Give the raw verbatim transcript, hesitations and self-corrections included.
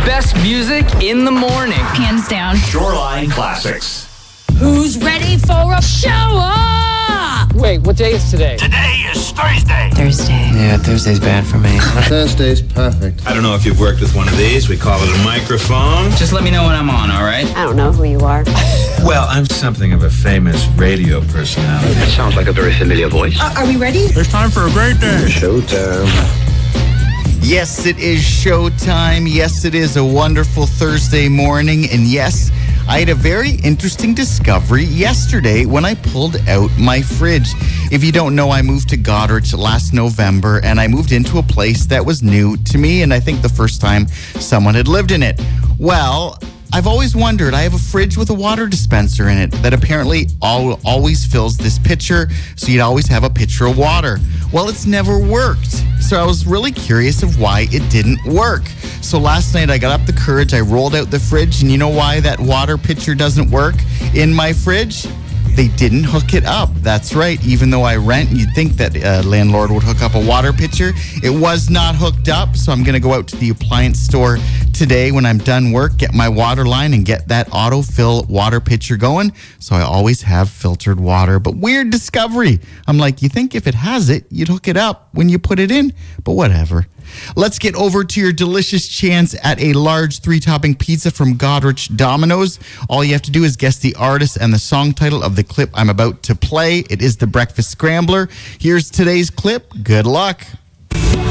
best music in the morning. Hands down. Shoreline Classics. Who's ready for a shower? Wait, what day is today? Today is Thursday. Thursday. Yeah, Thursday's bad for me. Thursday's perfect. I don't know if you've worked with one of these. We call it a microphone. Just let me know when I'm on, all right? I don't know who you are. Well, I'm something of a famous radio personality. That sounds like a very familiar voice. Uh, are we ready? It's time for a great day. Showtime. Yes, it is showtime. Yes, it is a wonderful Thursday morning. And yes, I had a very interesting discovery yesterday when I pulled out my fridge. If you don't know, I moved to Goderich last November, and I moved into a place that was new to me, and I think the first time someone had lived in it. Well, I've always wondered, I have a fridge with a water dispenser in it that apparently all, always fills this pitcher, so you'd always have a pitcher of water. Well, it's never worked. So I was really curious of why it didn't work. So last night I got up the courage, I rolled out the fridge, and you know why that water pitcher doesn't work in my fridge? They didn't hook it up. That's right. Even though I rent, you'd think that a uh, landlord would hook up a water pitcher. It was not hooked up, so I'm going to go out to the appliance store today when I'm done work, get my water line, and get that autofill water pitcher going, so I always have filtered water. But weird discovery. I'm like, you think if it has it, you'd hook it up when you put it in, but whatever. Let's get over to your delicious chance at a large three-topping pizza from Goderich Domino's. All you have to do is guess the artist and the song title of the clip I'm about to play. It is the Breakfast Scrambler. Here's today's clip. Good luck.